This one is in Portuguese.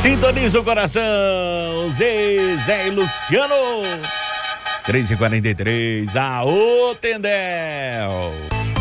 Sintoniza o coração, Zezé e Luciano. 3h43, aô, Tendel.